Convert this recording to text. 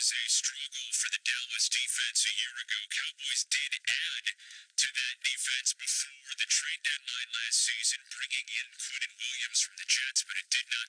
a struggle for the Dallas defense a year ago. Cowboys did add to that defense before the trade deadline last season, bringing in Quinnen Williams from the Jets, but it did not